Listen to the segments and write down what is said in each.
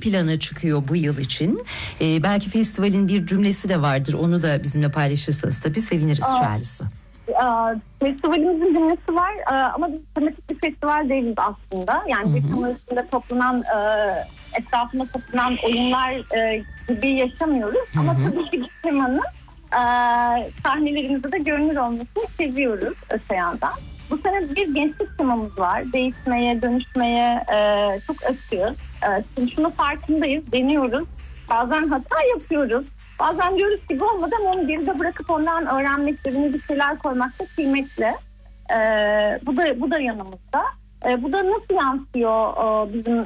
plana çıkıyor bu yıl için. Belki festivalin bir cümlesi de vardır. Onu da bizimle paylaşırsanız tabii seviniriz Charles'ı. Festivalimizin cümlesi var ama biz tematik bir festival değiliz aslında. Yani bir kanal üstünde toplanan, etrafında toplanan oyunlar gibi yaşamıyoruz. Ama tabii ki bu temanın sahnelerimizde de görünür olmasını seviyoruz öte yandan. Bu sene bir gençlik temamız var. Değişmeye, dönüşmeye çok açığız. Şimdi şunu farkındayız, deniyoruz. Bazen hata yapıyoruz. Bazen diyoruz ki bu olmadı ama onu geride bırakıp ondan öğrenmek, yerine bir şeyler koymak da kıymetli. Bu da yanımızda. Bu da nasıl yansıyor bizim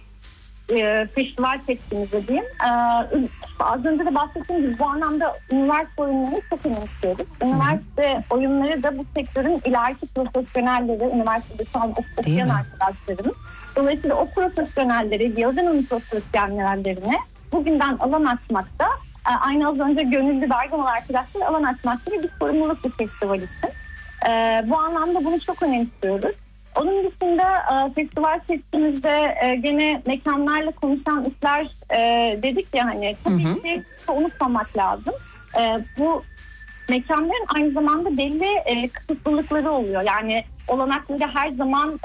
festival tepkimize diyeyim. Az önce de bahsettiğim gibi bu anlamda üniversite oyunlarını çok önemsiyoruz. Üniversite oyunları da bu sektörün ileriki profesyonelleri, üniversitede şu an okuyan arkadaşlarımız. Dolayısıyla o profesyonelleri, yazın profesyonellerine bugünden alan açmakta, aynı az önce gönüllü Bergamalı arkadaşlar alan açmak gibi bir sorumluluk bu festival için. Bu anlamda bunu çok önemsiyoruz. Onun dışında festival seçimimizde gene mekanlarla konuşan işler dedik ya, hani tabii ki unutmamak lazım. Bu mekanların aynı zamanda belli kısıtlılıkları oluyor. Yani olanakları her zaman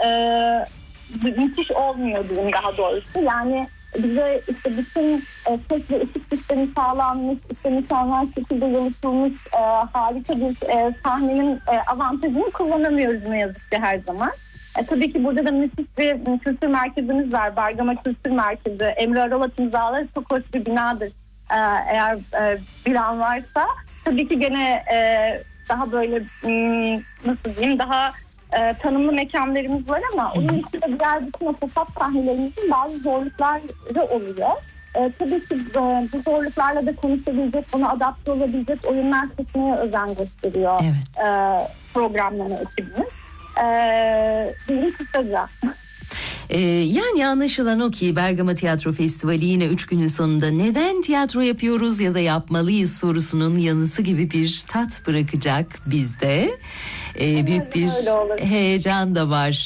müthiş olmuyor diyeyim daha doğrusu. Yani bize işte bütün ses ve ışık sistemi sağlanmış, işte mükemmel şekilde yalıtılmış harika bir sahnenin avantajını kullanamıyoruz ne yazık ki her zaman. Tabii ki burada da müthiş bir kültür merkezimiz var. Bergama Kültür Merkezi. Emre Aralat imzaları çok hoş bir binadır. Eğer bir an varsa. Tabii ki gene daha böyle nasıl diyeyim, daha tanımlı mekanlarımız var ama onun dışında diğer bütün o pop-up sahnelerimizin bazı zorlukları oluyor. Tabii ki bu zorluklarla da konuşabilecek, ona adapte olabilecek oyunlar seçmeye özen gösteriyor programlama ekibimiz. Benim kısaca. Yani anlaşılan o ki Bergama Tiyatro Festivali yine 3 günün sonunda neden tiyatro yapıyoruz ya da yapmalıyız sorusunun yanısı gibi bir tat bırakacak bizde. Büyük bir heyecan da var.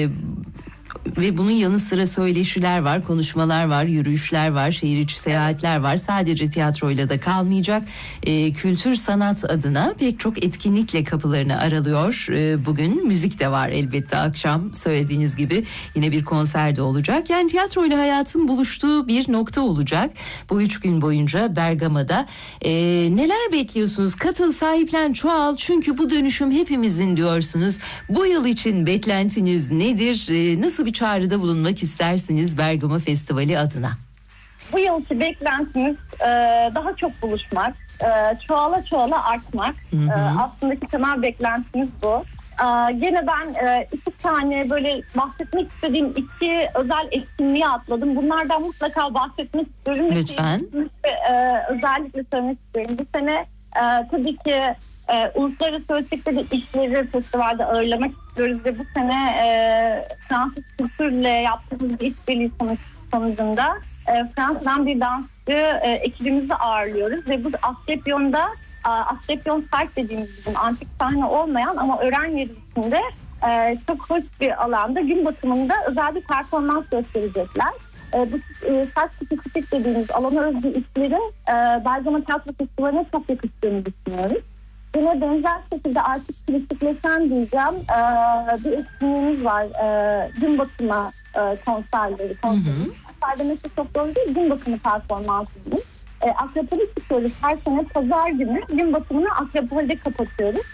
Ve bunun yanı sıra söyleşiler var, konuşmalar var, yürüyüşler var, şehir içi seyahatler var. Sadece tiyatroyla da kalmayacak. Kültür sanat adına pek çok etkinlikle kapılarını aralıyor. Bugün müzik de var elbette, akşam söylediğiniz gibi yine bir konser de olacak. Yani tiyatroyla hayatın buluştuğu bir nokta olacak. Bu 3 gün boyunca Bergama'da. Neler bekliyorsunuz? Katıl, sahiplen, çoğal. Çünkü bu dönüşüm hepimizin diyorsunuz. Bu yıl için beklentiniz nedir? Nasıl bir çağrıda bulunmak istersiniz Bergama Festivali adına? Bu yılki beklentimiz daha çok buluşmak, çoğala çoğala artmak. Aslında temel beklentimiz bu. Gene ben 2 tane böyle bahsetmek istediğim 2 özel etkinliğe atladım. Bunlardan mutlaka bahsetmek istiyorum. Lütfen. Özellikle söylemek istiyorum. Bu sene tabii ki uluslararası ölçekte de işleri festivalde ağırlamak istiyoruz ve bu sene Fransız kültürle yaptığımız bir işbirliği sonucunda Fransa'dan bir dansçı ekibimizi ağırlıyoruz ve bu Asclepion'da Asclepion Site dediğimiz bizim antik sahne olmayan ama öğren yeri içinde çok hoş bir alanda gün batımında özel bir performans gösterecekler. Bu saç spesifik dediğimiz alana özgü işlerin Bergama Tiyatro Festivali'ne çok yakıştığını düşünüyoruz. Yine benzer şekilde artık klasikleşen diyeceğim bir etkinliğimiz var. Gün batımı konserleri. Konserde mesela çok doğru değil, gün batımı performansı değil. Akropol'e çıkıyoruz. Her sene pazar günü gün batımını Akropol'de kapatıyoruz.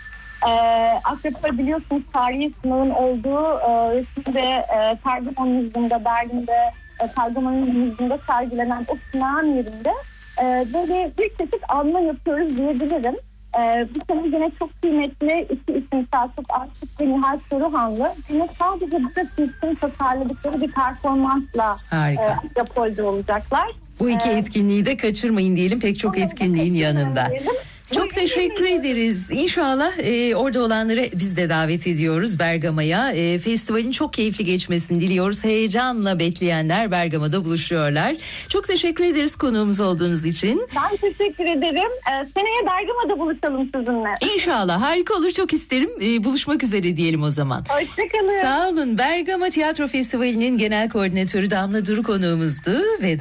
Akropol biliyorsunuz tarihi sınavın olduğu resimde Pergamon Müzesi'nde, Berlin'de Pergamon Müzesi'nde sergilenen o sınavın yerinde böyle bir çeşit anma yapıyoruz diyebilirim. Bu sene yine çok kıymetli 2 isim Selçuk Arsız ve Nihal Soruhanlı yine sadece bu için tasarladıkları bir performansla Akropol'de olacaklar. Bu 2 etkinliği de kaçırmayın diyelim, pek çok etkinliğin yanında. Çok teşekkür ederiz. İnşallah orada olanları biz de davet ediyoruz Bergama'ya. Festivalin çok keyifli geçmesini diliyoruz. Heyecanla bekleyenler Bergama'da buluşuyorlar. Çok teşekkür ederiz konuğumuz olduğunuz için. Ben teşekkür ederim. Seneye Bergama'da buluşalım sizinle. İnşallah, harika olur, çok isterim. Buluşmak üzere diyelim o zaman. Hoşçakalın. Sağ olun. Bergama Tiyatro Festivali'nin genel koordinatörü Damla Duru konuğumuzdu ve